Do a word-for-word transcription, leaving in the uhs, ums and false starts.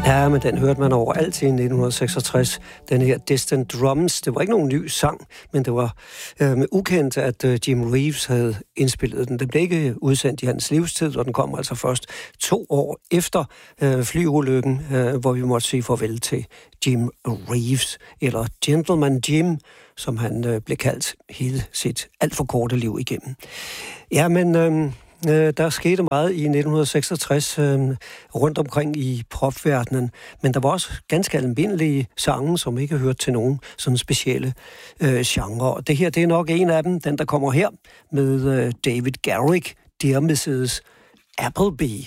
Ja, men den hørte man overalt i nitten seksogtres. Den her Distant Drums. Det var ikke nogen ny sang, men det var øh, ukendt, at øh, Jim Reeves havde indspillet den. Den blev ikke udsendt i hans livstid, og den kom altså først to år efter øh, flyulykken, øh, hvor vi måtte sige farvel til Jim Reeves, eller Gentleman Jim, som han øh, blev kaldt hele sit alt for korte liv igennem. Ja, men... Øh, Der skete meget i nitten seksogtres øh, rundt omkring i popverdenen, men der var også ganske almindelige sange, som ikke hørte til nogen sådan specielle øh, genre. Og det her, det er nok en af dem, den der kommer her med øh, David Garrick, Dear missus Appleby.